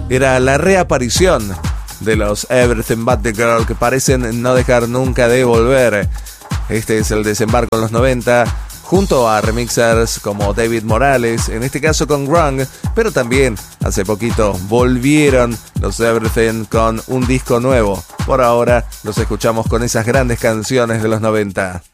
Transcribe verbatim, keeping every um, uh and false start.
era la reaparición de los Everything But The Girl, que parecen no dejar nunca de volver. Este es el desembarco en los noventa, junto a remixers como David Morales, en este caso con Grung, pero también hace poquito volvieron los Everything con un disco nuevo. Por ahora los escuchamos con esas grandes canciones de los noventa.